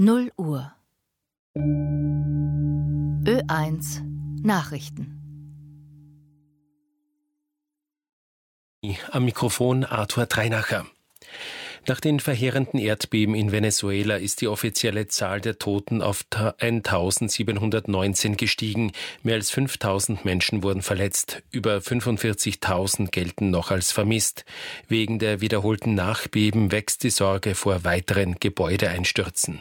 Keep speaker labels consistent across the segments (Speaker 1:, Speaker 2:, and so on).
Speaker 1: 0 Uhr. Ö1 Nachrichten.
Speaker 2: Am Mikrofon Arthur Treinacher. Nach den verheerenden Erdbeben in Venezuela ist die offizielle Zahl der Toten auf 1.719 gestiegen. Mehr als 5.000 Menschen wurden verletzt. Über 45.000 gelten noch als vermisst. Wegen der wiederholten Nachbeben wächst die Sorge vor weiteren Gebäudeeinstürzen.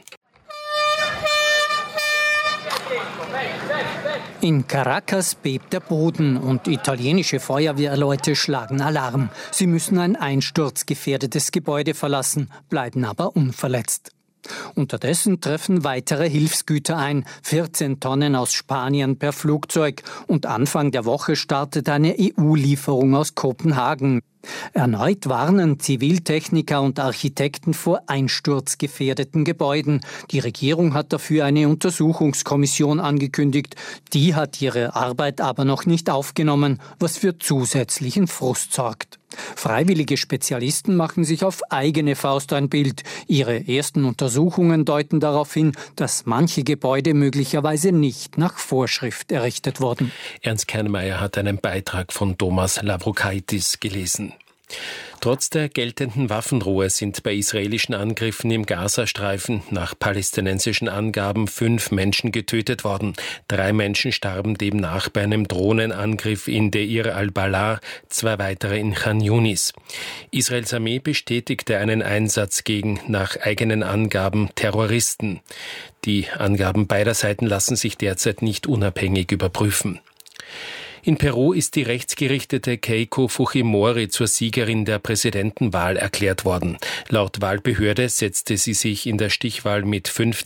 Speaker 3: In Caracas bebt der Boden und italienische Feuerwehrleute schlagen Alarm. Sie müssen ein einsturzgefährdetes Gebäude verlassen, bleiben aber unverletzt. Unterdessen treffen weitere Hilfsgüter ein, 14 Tonnen aus Spanien per Flugzeug. Und Anfang der Woche startet eine EU-Lieferung aus Kopenhagen. Erneut warnen Ziviltechniker und Architekten vor einsturzgefährdeten Gebäuden. Die Regierung hat dafür eine Untersuchungskommission angekündigt. Die hat ihre Arbeit aber noch nicht aufgenommen, was für zusätzlichen Frust sorgt. Freiwillige Spezialisten machen sich auf eigene Faust ein Bild. Ihre ersten Untersuchungen deuten darauf hin, dass manche Gebäude möglicherweise nicht nach Vorschrift errichtet wurden.
Speaker 2: Ernst Kernmeier hat einen Beitrag von Thomas Lavrokaitis gelesen. Trotz der geltenden Waffenruhe sind bei israelischen Angriffen im Gazastreifen nach palästinensischen Angaben 5 Menschen getötet worden. 3 Menschen starben demnach bei einem Drohnenangriff in Deir al-Balah, 2 weitere in Khan Yunis. Israels Armee bestätigte einen Einsatz gegen, nach eigenen Angaben, Terroristen. Die Angaben beider Seiten lassen sich derzeit nicht unabhängig überprüfen. In Peru ist die rechtsgerichtete Keiko Fujimori zur Siegerin der Präsidentenwahl erklärt worden. Laut Wahlbehörde setzte sie sich in der Stichwahl mit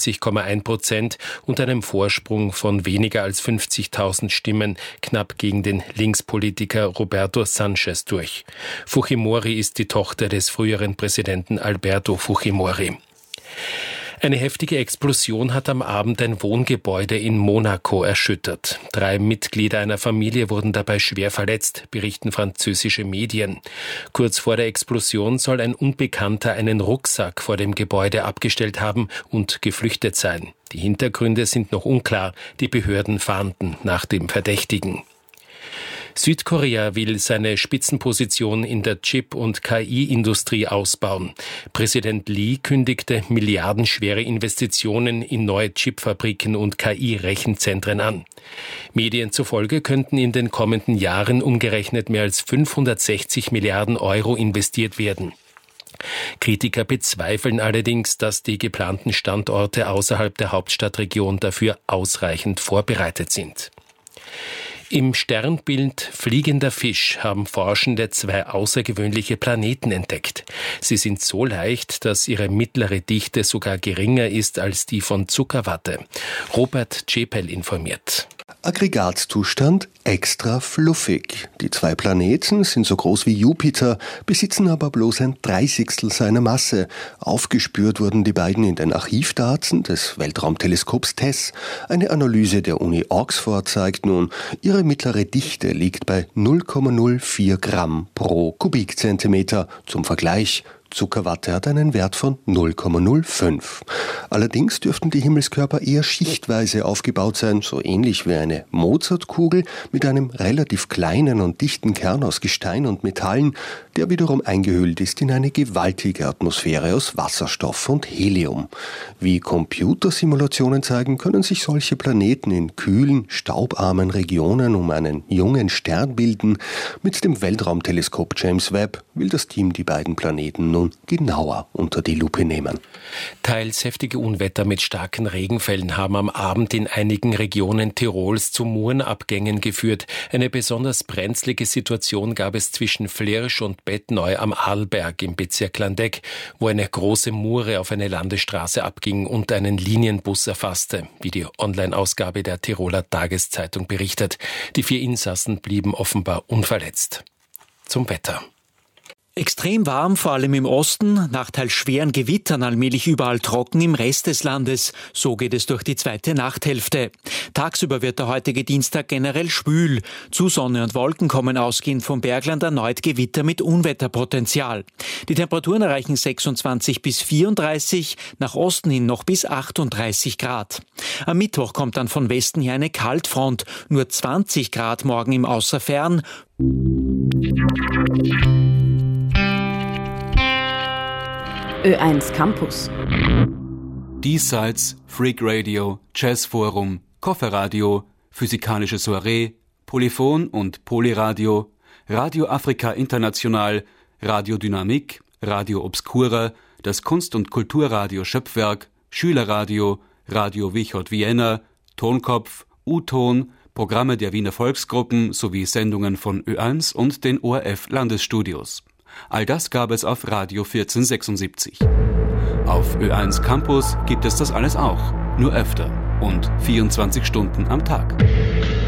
Speaker 2: 50,1% und einem Vorsprung von weniger als 50.000 Stimmen knapp gegen den Linkspolitiker Roberto Sanchez durch. Fujimori ist die Tochter des früheren Präsidenten Alberto Fujimori. Eine heftige Explosion hat am Abend ein Wohngebäude in Monaco erschüttert. 3 Mitglieder einer Familie wurden dabei schwer verletzt, berichten französische Medien. Kurz vor der Explosion soll ein Unbekannter einen Rucksack vor dem Gebäude abgestellt haben und geflüchtet sein. Die Hintergründe sind noch unklar. Die Behörden fahnden nach dem Verdächtigen. Südkorea will seine Spitzenposition in der Chip- und KI-Industrie ausbauen. Präsident Lee kündigte milliardenschwere Investitionen in neue Chipfabriken und KI-Rechenzentren an. Medien zufolge könnten in den kommenden Jahren umgerechnet mehr als 560 Milliarden Euro investiert werden. Kritiker bezweifeln allerdings, dass die geplanten Standorte außerhalb der Hauptstadtregion dafür ausreichend vorbereitet sind. Im Sternbild Fliegender Fisch haben Forschende 2 außergewöhnliche Planeten entdeckt. Sie sind so leicht, dass ihre mittlere Dichte sogar geringer ist als die von Zuckerwatte. Robert Czepel informiert.
Speaker 4: Aggregatzustand extra fluffig. Die 2 Planeten sind so groß wie Jupiter, besitzen aber bloß ein 30stel seiner Masse. Aufgespürt wurden die beiden in den Archivdaten des Weltraumteleskops TESS. Eine Analyse der Uni Oxford zeigt nun, ihre mittlere Dichte liegt bei 0,04 Gramm pro Kubikzentimeter. Zum Vergleich: Zuckerwatte hat einen Wert von 0,05. Allerdings dürften die Himmelskörper eher schichtweise aufgebaut sein, so ähnlich wie eine Mozartkugel mit einem relativ kleinen und dichten Kern aus Gestein und Metallen, der wiederum eingehüllt ist in eine gewaltige Atmosphäre aus Wasserstoff und Helium. Wie Computersimulationen zeigen, können sich solche Planeten in kühlen, staubarmen Regionen um einen jungen Stern bilden. Mit dem Weltraumteleskop James Webb will das Team die beiden Planeten nun genauer unter die Lupe nehmen.
Speaker 2: Teils heftige Unwetter mit starken Regenfällen haben am Abend in einigen Regionen Tirols zu Murenabgängen geführt. Eine besonders brenzlige Situation gab es zwischen Flirsch und Bettneu am Arlberg im Bezirk Landeck, wo eine große Mure auf eine Landesstraße abging und einen Linienbus erfasste, wie die Online-Ausgabe der Tiroler Tageszeitung berichtet. Die 4 Insassen blieben offenbar unverletzt. Zum Wetter.
Speaker 5: Extrem warm, vor allem im Osten, nach teils schweren Gewittern allmählich überall trocken im Rest des Landes. So geht es durch die zweite Nachthälfte. Tagsüber wird der heutige Dienstag generell schwül. Zu Sonne und Wolken kommen ausgehend vom Bergland erneut Gewitter mit Unwetterpotenzial. Die Temperaturen erreichen 26 bis 34, nach Osten hin noch bis 38 Grad. Am Mittwoch kommt dann von Westen her eine Kaltfront. Nur 20 Grad morgen im Außerfern.
Speaker 6: Ö1 Campus.
Speaker 7: Diesseits, Freak Radio, Jazzforum, Kofferradio, Physikalische Soiree, Polyphon und Polyradio, Radio Afrika International, Radio Dynamik, Radio Obscura, das Kunst- und Kulturradio Schöpfwerk, Schülerradio, Radio Wichot Vienna, Tonkopf, U-Ton, Programme der Wiener Volksgruppen sowie Sendungen von Ö1 und den ORF Landesstudios. All das gab es auf Radio 1476. Auf Ö1 Campus gibt es das alles auch, nur öfter und 24 Stunden am Tag.